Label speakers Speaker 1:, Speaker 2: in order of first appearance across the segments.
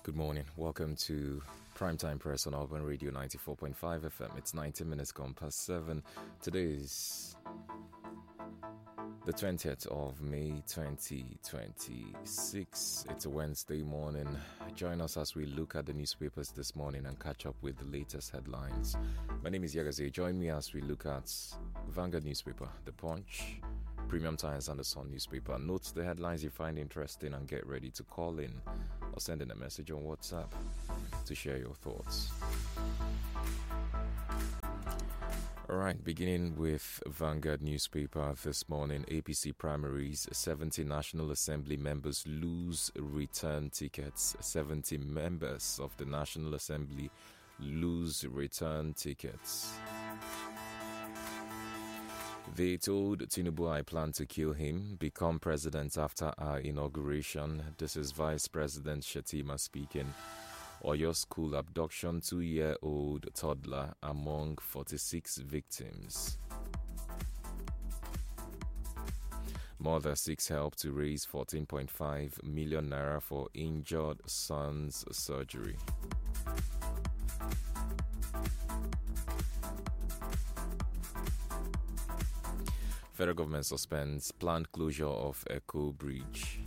Speaker 1: Good morning. Welcome to Primetime Press on Urban Radio 94.5 FM. It's 90 minutes gone past 7. Today is the 20th of May 2026. It's a Wednesday morning. Join us as we look at the newspapers this morning and catch up with the latest headlines. My name is Yagaze. Join me as we look at Vanguard newspaper, The Punch, Premium Times and The Sun newspaper. Note the headlines you find interesting and get ready to call in or send in a message on WhatsApp to share your thoughts. Alright, beginning with Vanguard newspaper this morning. APC primaries, 70 National Assembly members lose return tickets. 70 members of the National Assembly lose return tickets. They told Tinubu, I plan to kill him, become president after our inauguration. This is Vice President Shettima speaking. Oyo school abduction, 2-year-old toddler among 46 victims. Mother seeks help to raise 14.5 million naira for injured son's surgery. Federal government suspends planned closure of Echo Bridge.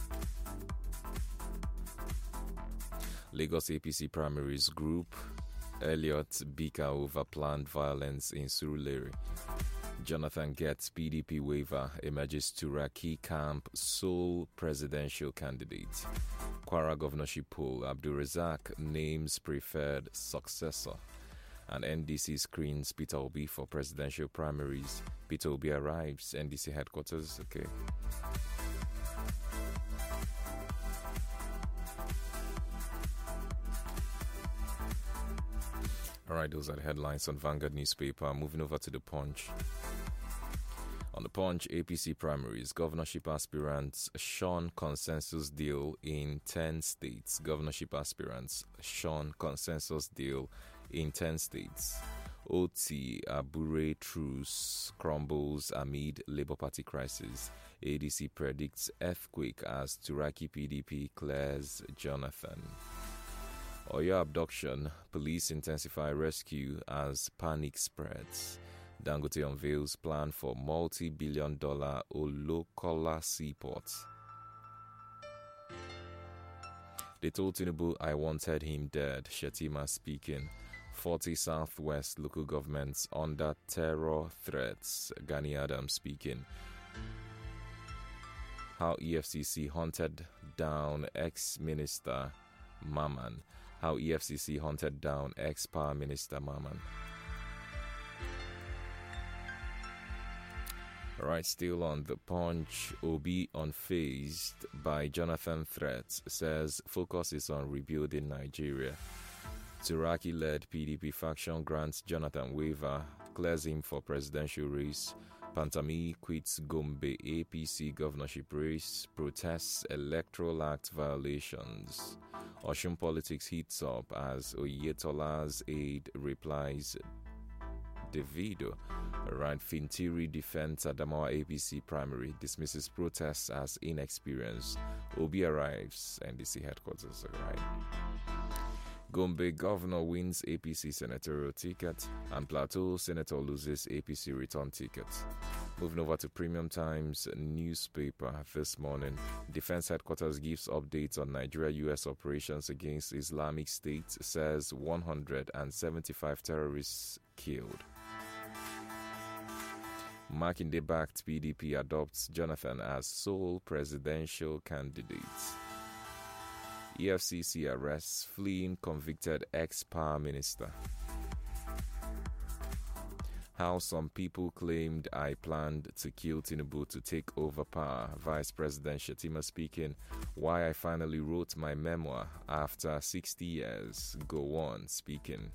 Speaker 1: Lagos APC primaries group, Elliot Bika over planned violence in Surulere. Jonathan gets PDP waiver, emerges Turaki camp sole presidential candidate. Kwara governorship poll, Abdulrazak names preferred successor. And NDC screens Peter Obi for presidential primaries. Peter Obi arrives, NDC headquarters. Okay. All right, those are the headlines on Vanguard newspaper. Moving over to The Punch. On The Punch, APC primaries, governorship aspirants shun consensus deal in 10 states. Governorship aspirants shun consensus deal in 10 states. Oti Abure truce crumbles amid Labour Party crisis. ADC predicts earthquake as Turaki PDP clears Jonathan. Oyo abduction, police intensify rescue as panic spreads. Dangote unveils plan for multi-billion-dollar Olokola seaport. They told Tinubu, I wanted him dead. Shettima speaking. 40 Southwest local governments under terror threats. Gani Adams speaking. How EFCC hunted down ex-minister Maman. How EFCC hunted down ex-power minister Maman. Alright, still on The Punch, Obi unfazed by Jonathan threats, says focus is on rebuilding Nigeria. Turaki-led PDP faction grants Jonathan waiver, clears him for presidential race. Pantami quits Gombe APC governorship race, protests Electoral Act violations. Osun politics heats up as Oyetola's aide replies Davido. Right, Fintiri defends Adamawa APC primary, dismisses protests as inexperienced. Obi arrives, NDC headquarters. Right. Gombe governor wins APC senatorial ticket, and Plateau senator loses APC return ticket. Moving over to Premium Times newspaper this morning. Defense headquarters gives updates on Nigeria-US operations against Islamic State, says 175 terrorists killed. Makinde-backed PDP adopts Jonathan as sole presidential candidate. EFCC arrests fleeing convicted ex-power minister. How some people claimed I planned to kill Tinubu to take over power. Vice President Shettima speaking. Why I finally wrote my memoir after 60 years. Go on speaking.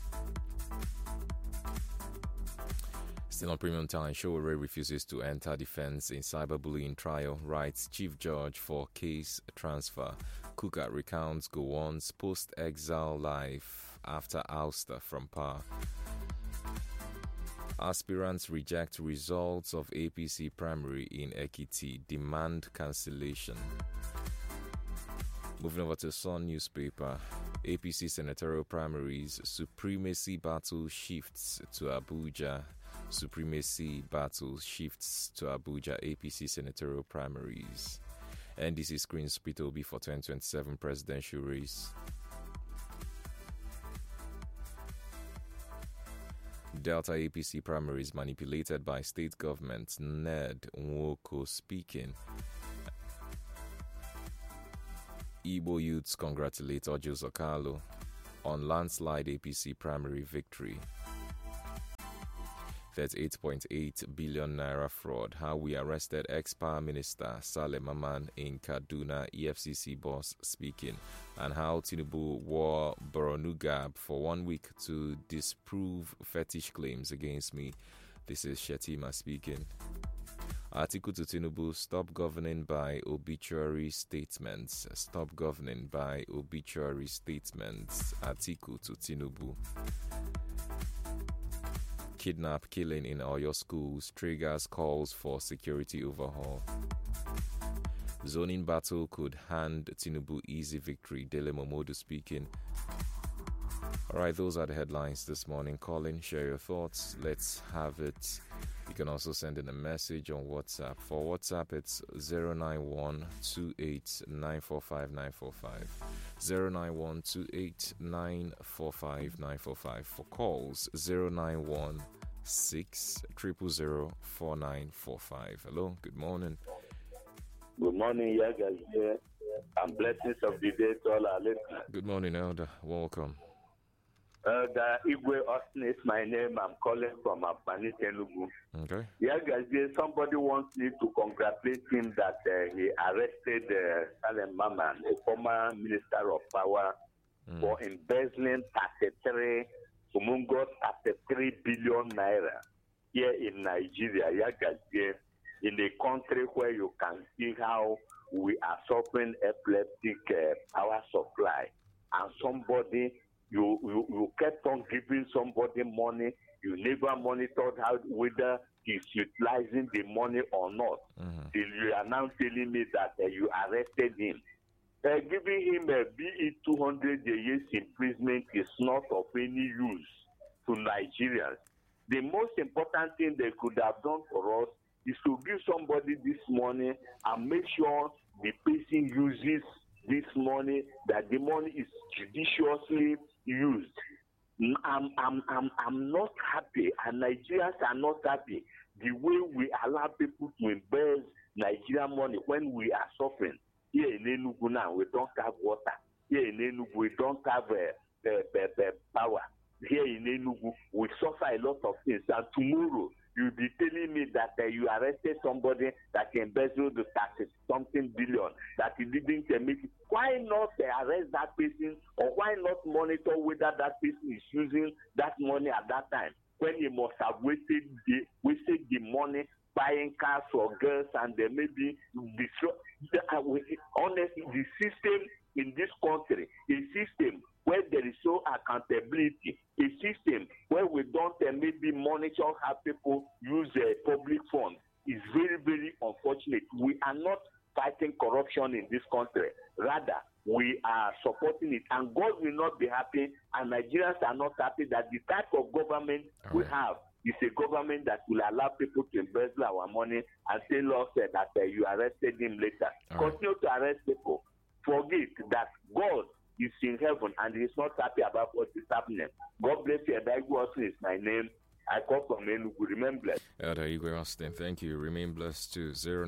Speaker 1: Still on Premium Time, Showore refuses to enter defense in cyberbullying trial, writes Chief Judge for case transfer. Kuka recounts Gowon's post-exile life after ouster from power. Aspirants reject results of APC primary in Ekiti, demand cancellation. Moving over to Sun newspaper, APC senatorial primaries, supremacy battle shifts to Abuja. Supremacy battle shifts to Abuja, APC senatorial primaries. NDC screens Peter Obi for 2027 presidential race. Delta APC primaries manipulated by state government. Ned Nwoko speaking. Igbo youths congratulate Ojo Zokalo on landslide APC primary victory. 38.8 billion naira fraud. How we arrested ex-power minister Saleh Maman in Kaduna. EFCC boss speaking. And how Tinubu wore Borno Gab for 1 week to disprove fetish claims against me. This is Shetima speaking. Article to Tinubu, stop governing by obituary statements. Stop governing by obituary statements. Article to Tinubu. Kidnap killing in Oyo schools triggers calls for security overhaul. Zoning battle could hand Tinubu easy victory. Dele Momodu speaking. Alright, those are the headlines this morning. Call in, share your thoughts. Let's have it. You can also send in a message on WhatsApp. For WhatsApp, it's 091-28945945. 091-28945945. For calls, 091-600-4945. Hello, good morning.
Speaker 2: Good morning, Yagas here, and blessings of the day to all our listeners.
Speaker 1: Good morning, Elder. Welcome.
Speaker 2: Elder Igwe Austin is my name. I'm calling from Apani, Telugu.
Speaker 1: Okay.
Speaker 2: Yagas here, somebody wants me to congratulate him that he arrested Saleh Maman, a former minister of power, for embezzling 33 billion naira here in Nigeria. Yagas here, in a country where you can see how we are suffering epileptic power supply, and somebody, you kept on giving somebody money, you never monitored how whether he's utilizing the money or not. Till you are now telling me that you arrested him. Giving him a BE 200 years imprisonment is not of any use to Nigerians. The most important thing they could have done for us is to give somebody this money and make sure the person uses this money, that the money is judiciously used. I'm not happy, and Nigerians are not happy the way we allow people to embezzle Nigerian money when we are suffering. Here in Enugu now, we don't have water. Here in Enugu, we don't have power. Here in Enugu, we suffer a lot of things, and tomorrow you'll be telling me that you arrested somebody that embezzled the 30-something billion, that he didn't emit. Why not arrest that person, or why not monitor whether that person is using that money at that time, when he must have wasted the money buying cars for girls, and then maybe honestly, the system in this country, a system where there is no accountability, a system where we don't maybe monitor how people use public funds, is very, very unfortunate. We are not fighting corruption in this country. Rather, we are supporting it. And God will not be happy, and Nigerians are not happy that the type of government we have is a government that will allow people to embezzle our money and tell us that you arrested him later. Continue to arrest people. Forget that God is in heaven and he's not happy about what is happening. God bless you. Igwe Austin is my name. I call from Enugu. Remain blessed.
Speaker 1: Elder Igwe Austin, thank you. Remain blessed too.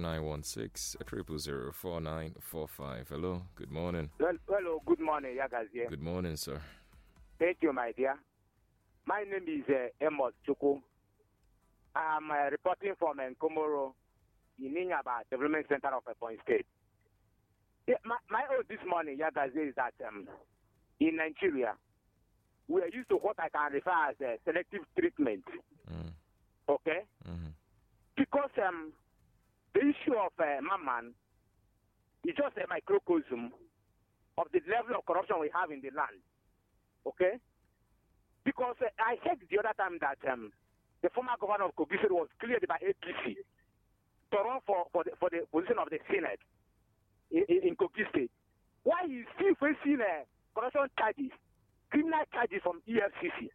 Speaker 1: 0916-000-4945. Hello, good morning.
Speaker 3: Hello, good morning, Yagazie.
Speaker 1: Good morning, sir.
Speaker 3: Thank you, my dear. My name is Amos Chuku. I'm reporting from Nkomoro in Inyaba Development Center of Ebonyi State. Yeah, my own this morning, Yagazie, is that in Nigeria, we are used to what I can refer as selective treatment. Okay? Because the issue of Maman is just a microcosm of the level of corruption we have in the land. Okay? Because I said the other time that the former governor of Kogi State was cleared by APC to run for the position of the Senate in Kogi State. Why is still facing corruption charges, criminal charges from EFCC?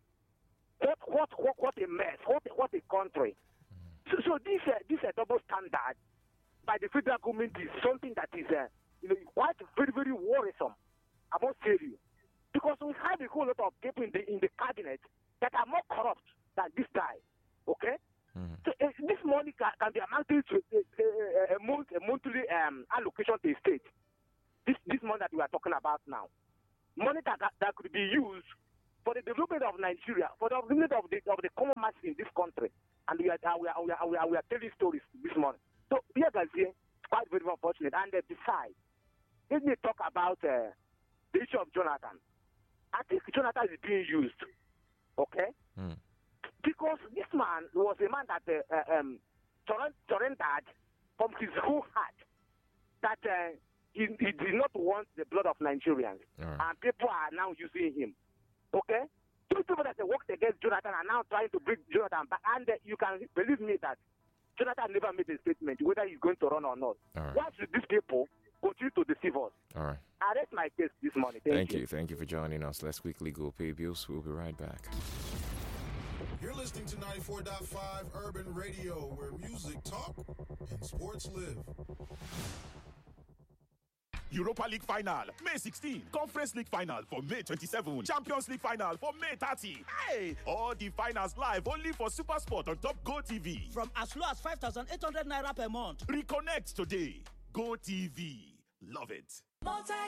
Speaker 3: What a mess! What a country! So this double standard by the federal government is something that is quite very, very worrisome. I must tell you, because we have a whole lot of people in the cabinet that are more corrupt than this guy. Okay, so this money can be amounted to a monthly allocation to the state. This money that we are talking about now, money that could be used for the development of Nigeria, for the development of the common masses in this country, and we are telling stories this morning. So here, guys, it's quite very unfortunate. And besides, let me talk about the issue of Jonathan. I think Jonathan is being used, okay? Because this man was a man that surrendered from his whole heart that he did not want the blood of Nigerians, and people are now using him. Okay? Two people that worked against Jonathan are now trying to bring Jonathan back. And you can believe me that Jonathan never made a statement whether he's going to run or not. Why should these people continue to deceive us?
Speaker 1: All right.
Speaker 3: I rest my case this morning. Thank you.
Speaker 1: Thank you for joining us. Let's quickly go pay bills. We'll be right back.
Speaker 4: You're listening to 94.5 Urban Radio, where music talk and sports live.
Speaker 5: Europa League final, May 16. Conference League final for May 27. Champions League final for May 30. Hey! All the finals live only for SuperSport on Top Go TV.
Speaker 6: From as low as 5,800 naira per month.
Speaker 5: Reconnect today. Go TV. Love it.